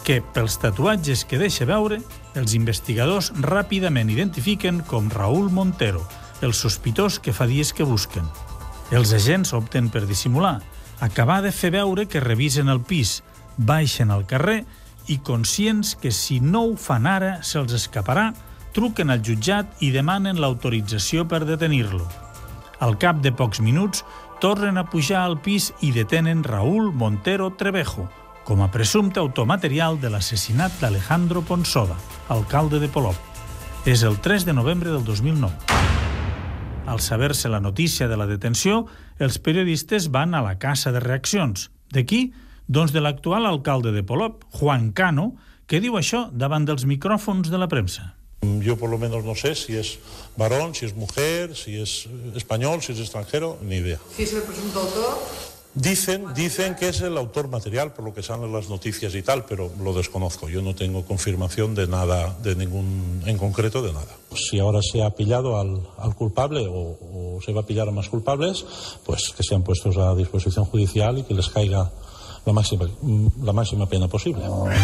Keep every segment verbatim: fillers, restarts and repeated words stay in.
que, pels tatuatges que deixa veure, els investigadors ràpidament identifiquen com Raúl Montero, el sospitós que fa dies que busquen. Els agents opten per dissimular, acabar de fer veure que revisen el pis, baixen al carrer i, conscients que si no ho fan ara se'ls escaparà, truquen al jutjat i demanen l'autorització per detenir-lo. Al cap de pocs minuts, tornen a pujar al pis i detenen Raúl Montero Trevejo, com a presumpte autor material de l'assassinat d'Alejandro Ponsoda, alcalde de Polop. És el tres de novembre del dos mil nou. Al saber-se la notícia de la detenció, els periodistes van a la Casa de Reaccions. De qui? Doncs de l'actual alcalde de Polop, Juan Cano, que diu això davant dels micròfons de la premsa. Yo por lo menos no sé si es varón, si es mujer, si es español, si es extranjero, ni idea. ¿Si es el presunto autor? Dicen, dicen que es el autor material, por lo que salen las noticias y tal, pero lo desconozco. Yo no tengo confirmación de nada, de ningún, en concreto de nada. Si ahora se ha pillado al, al culpable o, o se va a pillar a más culpables, pues que sean puestos a disposición judicial y que les caiga la máxima, la máxima pena possible.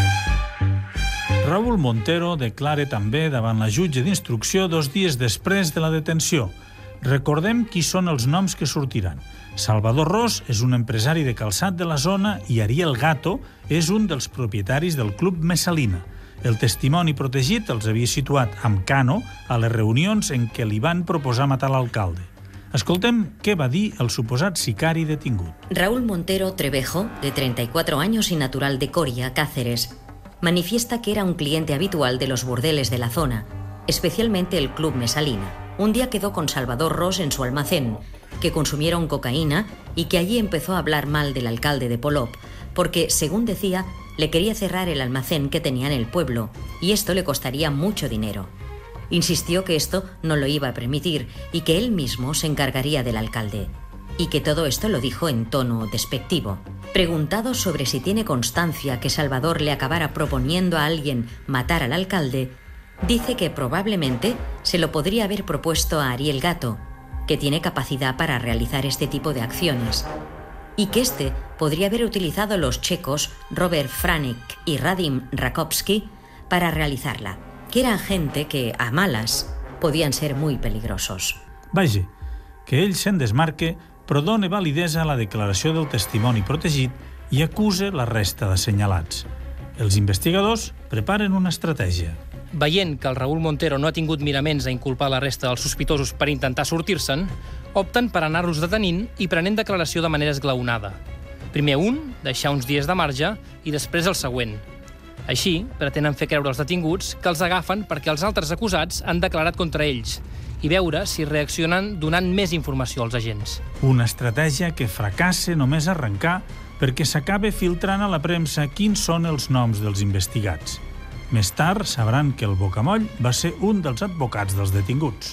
Raúl Montero declara també davant la jutge d'instrucció dos dies després de la detenció. Recordem qui són els noms que sortiran. Salvador Ros és un empresari de calçat de la zona i Ariel Gato és un dels propietaris del Club Messalina. El testimoni protegit els havia situat amb Cano a les reunions en què li van proposar matar l'alcalde. Escoltem què va dir el suposat sicari detingut. Raúl Montero Trevejo, de treinta y cuatro años y natural de Coria, Cáceres, manifiesta que era un cliente habitual de los burdeles de la zona, especialmente el Club Messalina. Un día quedó con Salvador Ros en su almacén, que consumieron cocaína y que allí empezó a hablar mal del alcalde de Polop, porque, según decía, le quería cerrar el almacén que tenía en el pueblo, y esto le costaría mucho dinero. Insistió que esto no lo iba a permitir y que él mismo se encargaría del alcalde, y que todo esto lo dijo en tono despectivo. Preguntado sobre si tiene constancia que Salvador le acabara proponiendo a alguien matar al alcalde, dice que probablemente se lo podría haber propuesto a Ariel Gato, que tiene capacidad para realizar este tipo de acciones, y que este podría haber utilizado los checos Robert Franek y Radim Rakowski para realizarla, que eran gente que, a malas, podían ser muy peligrosos. Vaja, que ell se'n desmarque, però dona validesa a la declaració del testimoni protegit i acusa la resta d'assenyalats. Els investigadors preparen una estratègia. Veient que el Raúl Montero no ha tingut miraments a inculpar la resta dels sospitosos per intentar sortir-se'n, opten per anar-los detenint i prenent declaració de manera esglaonada. Primer un, deixar uns dies de marge, i després el següent. Així, pretenen fer creure als detinguts que els agafen perquè els altres acusats han declarat contra ells i veure si reaccionen donant més informació als agents. Una estratègia que fracassa només arrencar perquè s'acaba filtrant a la premsa quins són els noms dels investigats. Més tard sabran que el Bocamoll va ser un dels advocats dels detinguts.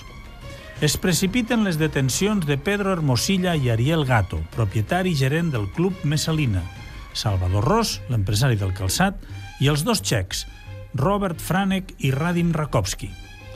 Es precipiten les detencions de Pedro Hermosilla i Ariel Gato, propietari i gerent del Club Messalina, Salvador Ros, l'empresari del calçat, i els dos txecs, Robert Franek i Radim Rakowski.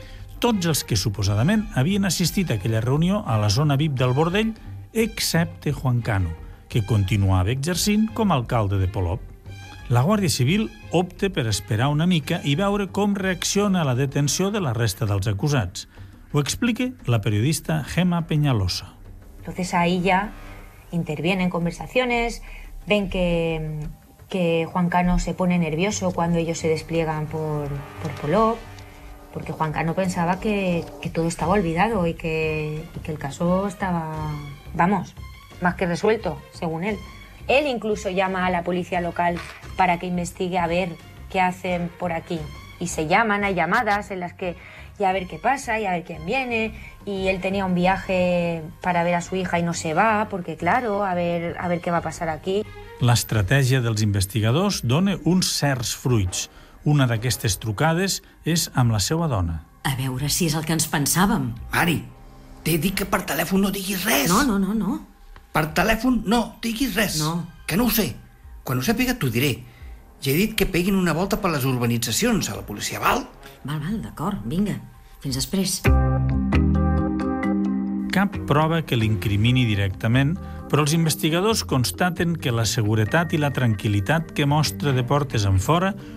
Tots els que suposadament havien assistit a aquella reunió a la zona V I P del bordell, excepte Juan Cano, que continuava exercint com a alcalde de Polop. La Guàrdia Civil opta per esperar una mica i veure com reacciona a la detenció de la resta dels acusats. Ho explica la periodista Gemma Peñalosa. Entonces ahí ya intervienen conversaciones, ven que, que Juan Cano se pone nervioso cuando ellos se despliegan por, por Polop, porque Juan Cano pensaba que, que todo estaba olvidado y que, y que el caso estaba, vamos, más que resuelto, según él. Él incluso llama a la policía local para que investigue a ver qué hacen por aquí. Y se llaman, hay llamadas en las que ya a ver qué pasa y a ver quién viene. Y él tenía un viaje para ver a su hija y no se va, porque claro, a ver, a ver qué va a pasar aquí. L'estratègia dels investigadors dona uns certs fruits. Una d'aquestes trucades és amb la seva dona. A veure si és el que ens pensàvem. Mari, t'he dit que per telèfon no diguis res. No, no, no, no. Per telèfon no diguis res. No. Que no ho sé. Quan ho sàpiga t'ho diré. Ja he dit que peguin una volta per les urbanitzacions a la policia, val? Val, val, d'acord, vinga. Fins després. Cap prova que l'incrimini directament, però els investigadors constaten que la seguretat i la tranquil·litat que mostra de portes enfora